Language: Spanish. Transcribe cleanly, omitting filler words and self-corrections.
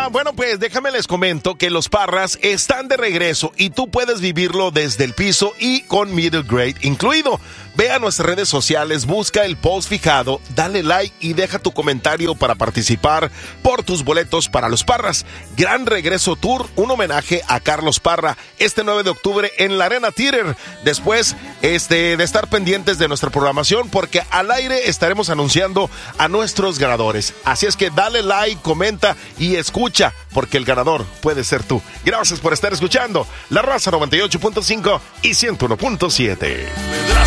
Bueno, pues déjame les comento que los Parras están de regreso y tú puedes vivirlo desde el piso y con middle grade incluido. Ve a nuestras redes sociales, busca el post fijado, dale like y deja tu comentario para participar por tus boletos para los Parras. Gran Regreso Tour, un homenaje a Carlos Parra, este 9 de octubre en la Arena Theater. Después de estar pendientes de nuestra programación, porque al aire estaremos anunciando a nuestros ganadores. Así es que dale like, comenta y escucha, porque el ganador puede ser tú. Gracias por estar escuchando La Raza 98.5 y 101.7.